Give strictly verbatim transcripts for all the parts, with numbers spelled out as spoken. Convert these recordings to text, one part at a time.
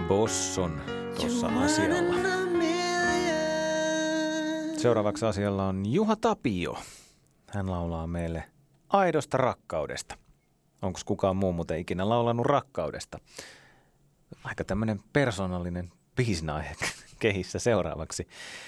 Bosson tuossa asialla. Seuraavaksi asialla on Juha Tapio. Hän laulaa meille aidosta rakkaudesta. Onko kukaan muu muuten ikinä laulanut rakkaudesta? Aika tämmöinen persoonallinen biisin aihe kehissä seuraavaksi.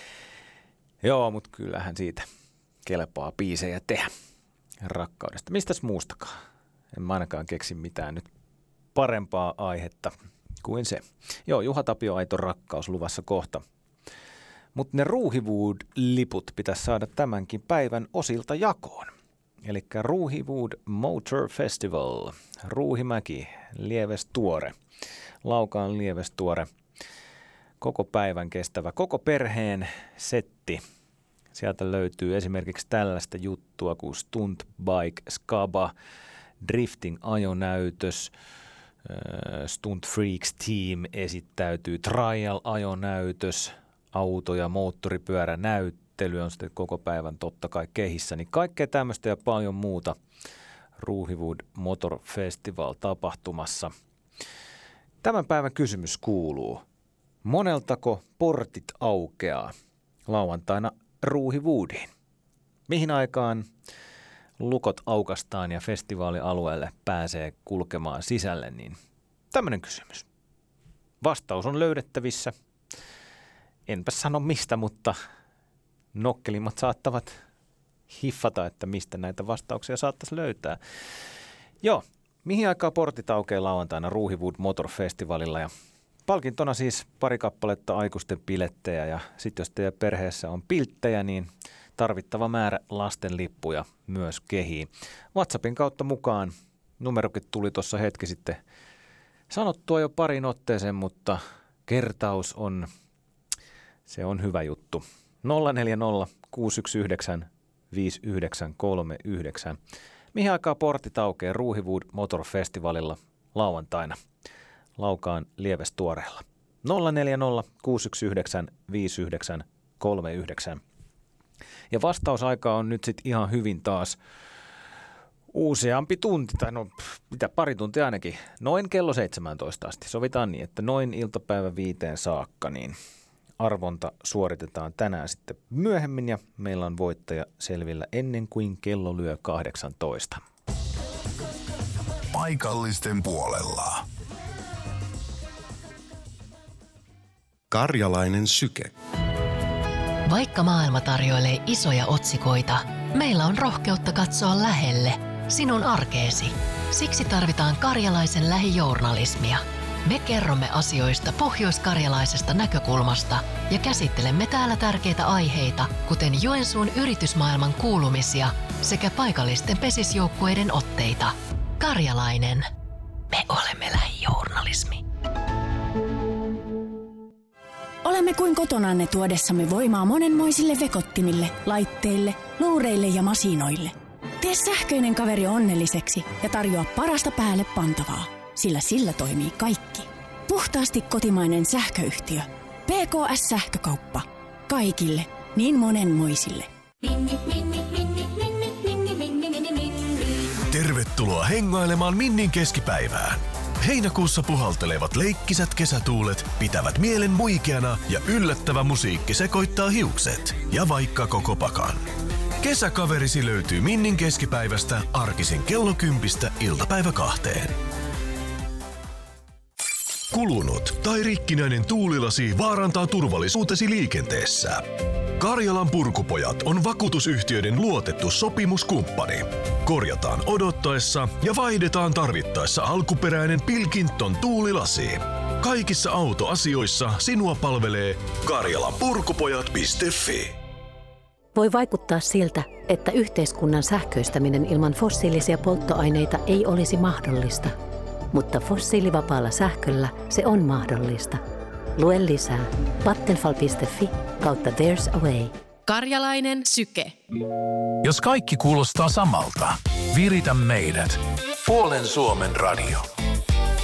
Joo, mutta kyllähän siitä kelpaa biisejä tehdä rakkaudesta. Mistäs muustakaan? En mä ainakaan keksi mitään nyt parempaa aihetta kuin se. Joo, Juha Tapio aito rakkaus luvassa kohta. Mutta ne Ruuhiwood-liput pitäisi saada tämänkin päivän osilta jakoon. Eli Ruuhiwood Motor Festival, Ruuhimäki, Lievestuore, Laukaan Lievestuore, koko päivän kestävä, koko perheen setti. Sieltä löytyy esimerkiksi tällaista juttua kuin Stunt Bike Skaba, Drifting ajonäytös, Stunt Freaks Team esittäytyy, Trial ajonäytös, auto- ja moottoripyöränäyttely on sitten koko päivän totta kai kehissä, niin kaikkea tämmöistä ja paljon muuta Ruuhiwood Motor Festival tapahtumassa. Tämän päivän kysymys kuuluu, moneltako portit aukeaa lauantaina Ruuhiwoodiin? Mihin aikaan lukot aukastaan ja festivaalialueelle pääsee kulkemaan sisälle, niin tämmöinen kysymys. Vastaus on löydettävissä. Enpä sano mistä, mutta nokkelimmat saattavat hiffata, että mistä näitä vastauksia saattaisi löytää. Joo, mihin aikaa portit aukeaa lauantaina Ruuhiwood Motor Festivalilla ja palkintona siis pari kappaletta aikuisten pilettejä ja sitten jos teidän perheessä on pilttejä, niin tarvittava määrä lastenlippuja myös kehiin. WhatsAppin kautta mukaan numerokin tuli tuossa hetki sitten sanottua jo parin otteeseen, mutta kertaus on, se on hyvä juttu. nolla neljä nolla kuusi yksi yhdeksän viisi yhdeksän kolme yhdeksän. Mihin aikaa portit aukeaa Ruuhiwood Motor Festivalilla lauantaina Laukaan Lievestuoreella? nolla neljä nolla kuusi yksi yhdeksän viisi yhdeksän kolme yhdeksän. Ja vastausaika on nyt sitten ihan hyvin taas useampi tunti, tai no mitä pari tuntia ainakin, noin kello seitsemäntoista asti. Sovitaan niin, että noin iltapäivä viiteen saakka, niin arvonta suoritetaan tänään sitten myöhemmin ja meillä on voittaja selvillä ennen kuin kello lyö kahdeksantoista. Paikallisten puolella. Karjalainen syke. Vaikka maailma tarjoilee isoja otsikoita, meillä on rohkeutta katsoa lähelle, sinun arkeesi. Siksi tarvitaan karjalaisen lähijournalismia. Me kerromme asioista pohjoiskarjalaisesta näkökulmasta ja käsittelemme täällä tärkeitä aiheita, kuten Joensuun yritysmaailman kuulumisia sekä paikallisten pesisjoukkueiden otteita. Karjalainen. Me olemme lähijournalismi. Olemme kuin kotonanne tuodessamme voimaa monenmoisille vekottimille, laitteille, luureille ja masinoille. Tee sähköinen kaveri onnelliseksi ja tarjoa parasta päälle pantavaa, sillä sillä toimii kaikki. Puhtaasti kotimainen sähköyhtiö. P K S-sähkökauppa. Kaikille, niin monenmoisille. Tervetuloa hengailemaan Minnin keskipäivään. Heinäkuussa puhaltelevat leikkisät kesätuulet pitävät mielen muikeana ja yllättävä musiikki sekoittaa hiukset ja vaikka koko pakan. Kesäkaverisi löytyy Minnin keskipäivästä arkisin kello kympistä iltapäivä kahteen. Kulunut tai rikkinäinen tuulilasi vaarantaa turvallisuutesi liikenteessä. Karjalan Purkupojat on vakuutusyhtiöiden luotettu sopimuskumppani. Korjataan odottaessa ja vaihdetaan tarvittaessa alkuperäinen Pilkington tuulilasi. Kaikissa autoasioissa sinua palvelee karjalanpurkupojat piste fi. Voi vaikuttaa siltä, että yhteiskunnan sähköistäminen ilman fossiilisia polttoaineita ei olisi mahdollista. Mutta fossiilivapaalla sähköllä se on mahdollista. Lue lisää vattenfall piste fi kautta There's a Way. Karjalainen syke. Jos kaikki kuulostaa samalta, viritä meidät. Puolen Suomen radio.